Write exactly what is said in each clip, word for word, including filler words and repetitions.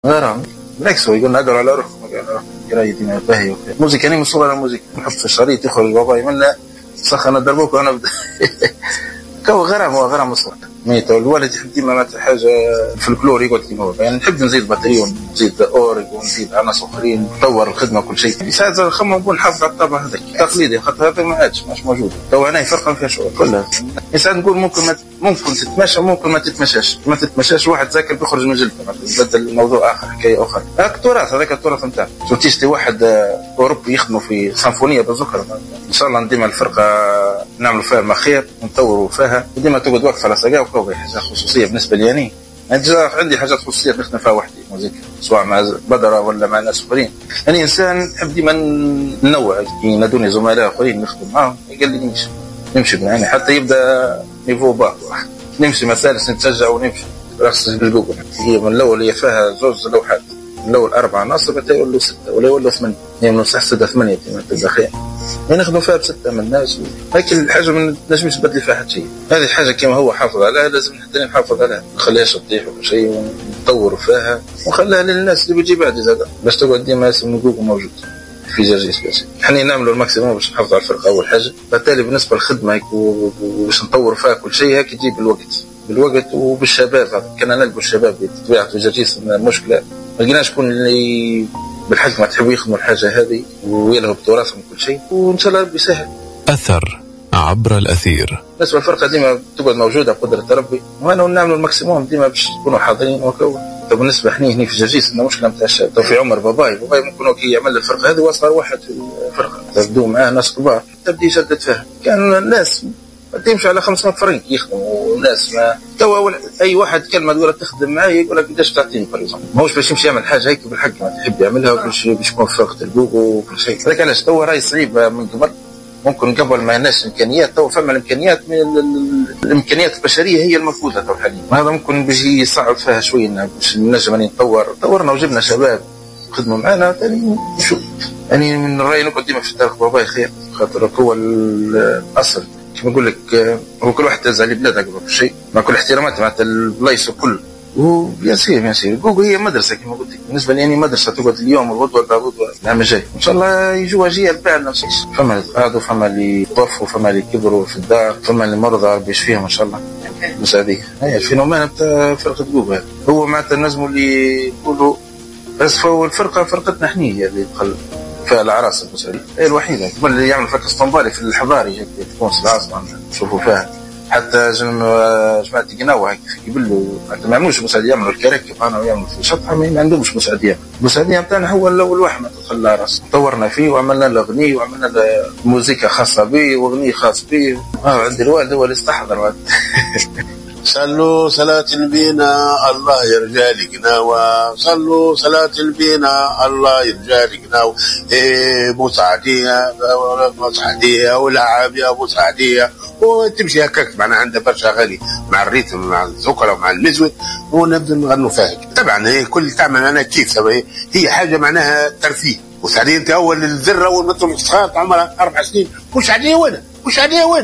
غرام بالعكس هو يقول نقدر على روحكم قرايه ديما باهيه موسيقى. انا من صغري الموسيقى نحط في الشريط يخرج باباي منا سخن ضربوك وانا بد... كو غرام هو غرام مصر ميت. الوالد يحب ديما معناتها حاجه الفلكلور يقعد كيما هو، يعني نحب نزيد باتريون نزيد اورج ونزيد عناصر اخرين نطور الخدمه كل شيء. يساعد نخمم نقول نحافظ على الطابع هذاك تقليدي خاطر هذا ما عادش مش موجود. تو هنا فرق فيها شغل كلها. يساعد نقول ممكن ما ممكن تتماشى ممكن ما تتماشاش ما تتماشاش. واحد ذاكر بيخرج من جلده يبدل الموضوع اخر حكايه اخرى. هاك التراث هذاك التراث نتاعنا. شو تيجي واحد اوروبي يخدموا في سيمفونيه بالذكر ان شاء الله ديما الفرقه نعملوا فيها ما خير ونطوروا فيها وديما تقعد واقفه على ساقها وكوي حاجه خصوصيه بالنسبه لي. يعني عندي حاجات خصوصيه نخدم فيها وحدي موزيك سواء مع بدره ولا مع ناس اخرين. يعني انسان نحب ديما ننوع ينادوني زملاء اخرين نخدم معهم قال لي نمشي نمشي يعني حتى يبدا نيفو باك نمشي مسالس نتشجع ونمشي راس بالجوجل. هي من الاول هي فيها زوج لوحات الاول اربع عناصر بتا يقول له سته ولا يقول له ثمانيه يعني من صح سته ثمانيه تبدا خير. يعني نخدم فيها بسته من الناس هيك الحاجه ما نجمش نبدل فيها حتى شيء. هذه حاجه كما هو حافظ عليها لازم حتى نحافظ عليها ما نخليهاش تطيح ولا شيء ونطور فيها ونخليها للناس اللي بيجي بعد زاد باش تقعد ديما اسم جوجل موجود في جرجيس. بس احنا نعملوا الماكسيموم باش نحافظوا على الفرقه اول حاجه. بالتالي بالنسبه للخدمه هيك وباش نطور فيها كل شيء هيك تجيب الوقت بالوقت وبالشباب. كان نلقوا الشباب بطبيعه في جرجيس مشكله ما لقيناش شكون اللي بالحق ما تحبوا يخدموا الحاجه هذه ويلهوا بتراثهم كل شيء وان شاء الله بيسهل. اثر عبر الاثير. بالنسبه للفرقه ديما تقعد موجوده بقدره ربي وانا نعملوا الماكسيموم ديما باش تكونوا حاضرين وكو. طب بالنسبه احنا هنا في جرجيس عندنا مشكله نتاع الشباب. تو في عمر باباي باباي ممكن كي يعمل الفرقه هذه واصغر واحد في الفرقه تبدو معاه ناس كبار تبدي يجدد فيها. كان الناس تمشي على خمسمائة فرنك يخدموا الناس ما تو اي واحد كلمه تقول تخدم معي يقول لك قداش تعطيني فريزون ماهوش باش يمشي يعمل حاجه هيك بالحق ما تحب يعملها باش باش يكون فرقه الجوجو وكل شيء. هذاك علاش تو راهي صعيبه من قبل ممكن قبل ما يناش امكانيات. تو فما الامكانيات من الامكانيات البشريه هي المفقوده تو حاليا. هذا ممكن بيجي يصعب فيها شويه باش نجم نطور. طورنا وجبنا شباب خدموا معنا ثاني نشوف. يعني من رايي نقعد ديما في تاريخ باباي خير خاطر هو الاصل كما نقول لك. هو كل واحد تهز على بلاده قبل كل شيء مع كل احترامات مع البلايص الكل. وبيان سير بيان سير جوجل هي مدرسه كما قلت لك بالنسبه لي يعني مدرسه تقعد اليوم والغدوه الغدوه العام الجاي ان شاء الله يجوا اجيال بعد نفس الشيء. فما قعدوا فما اللي طفوا فما اللي كبروا في الدار فما اللي مرضى ربي يشفيهم ان شاء الله مساعدين. هي الفينومين بتاع فرقه جوجل هو معناتها النجم اللي يقولوا بس فهو الفرقه فرقتنا احنا هي اللي تقل فيها العراس المساعدين هي الوحيده. قبل اللي يعمل فرقه اسطنبولي في الحضاري تكون في العاصمه نشوفوا فيها حتى جماعه قناوه هيك في قبل حتى ما يعملوش مساعدين يعملوا الكراكب انا ويعملوا في شطحه ما عندهمش مساعدين. المساعدين بتاعنا هو الاول واحد ما تدخل العراس طورنا فيه وعملنا له اغنيه وعملنا له موسيقى خاصه به واغنيه خاص به. اه عندي الوالد هو اللي استحضر صلوا صلاة البينا الله يرجع لقنا وصلوا صلاة البينا الله يرجع لقنا إيه مساعدية مساعدية والعابية مساعدية وتمشي هكاك معنا عندها برشا أغاني مع الريتم مع الزكرة ومع المزود ونبدأ نغنوا فيها. طبعا هي كل تعمل أنا كيف هي حاجة معناها ترفيه. وسعدية أنت أول الذرة أول ما تطلع صغار عمرها أربع سنين مش عادية وين مش عادية وين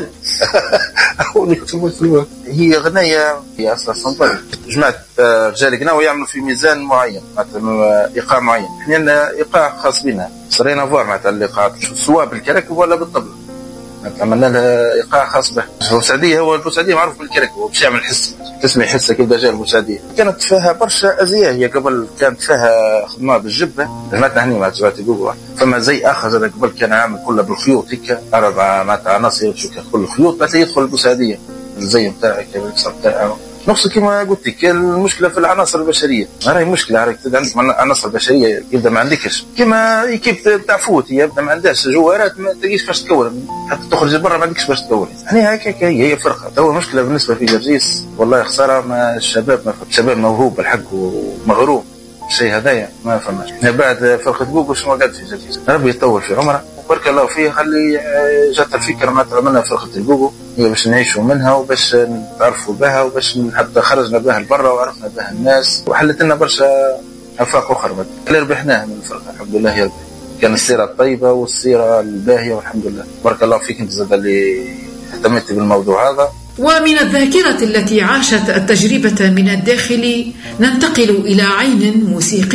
هي غنية هي أصلا صنطرة جماعة رجال قناوة يعملوا في ميزان معين مثلا إيقاع معين. إحنا عندنا إيقاع خاص بنا صرينا فوار معناتها الإيقاعات سواء بالكراكب ولا بالطبلة عملنا لها إيقاع خاص به. البوسعدية هو البوسعدية معروف بالكراكب هو باش يعمل حس تسمع حسه كيف جا البوسعدية. كانت فيها برشا أزياء هي قبل كانت فيها خدمة بالجبة جماعتنا هني مع جماعة جوجل فما زي آخر هذا قبل كان عامل كله بالخيوط هيك أربعة معناتها عناصر كل الخيوط بعد يدخل البوسعدية الزي بتاعك الكسر بتاعه نفس كما قلت لك. المشكله في العناصر البشريه راهي مشكله راهي عندك عناصر بشريه يبدا ما عندكش كما كيف تاع فوت يبدا ما عندهاش جوارات ما تلقيش باش تكون حتى تخرج برا ما عندكش باش تكون. يعني هكاك هي هي فرقه. تو المشكله بالنسبه في جرجيس والله خساره ما الشباب ما الشباب موهوب بالحق ومغروم الشيء هذايا ما فهمش. بعد فرقه جوجل شنو قاعد في جرجيس ربي يطول في عمره بارك الله فيه. خلي جات الفكره ما عملنا فرقه الجوجو هي باش نعيشوا منها وباش نتعرفوا بها وباش حتى خرجنا بها لبرا وعرفنا بها الناس وحلت لنا برشا افاق اخرى اللي ربحناها من الفرقه الحمد لله. يا ربي كان السيره الطيبه والسيره الباهيه والحمد لله. بارك الله فيك انت زاد اللي اهتميت بالموضوع هذا. ومن الذاكره التي عاشت التجربه من الداخل ننتقل الى عين موسيقيه